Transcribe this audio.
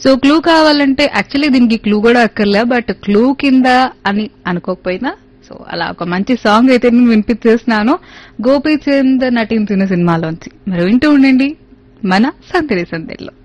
So clue కావాలంటే actually దీనికి clue కూడా అక్కర్లే, బట్ క్లూ కింద అని అనుకోకపోయినా సో అలా ఒక మంచి సాంగ్ అయితే నేను వినిపించేస్తున్నాను గోపీచంద్ నటించిన సినిమాలోంచి. మరి వింటూ ఉండండి మన సందడి సందడిలో.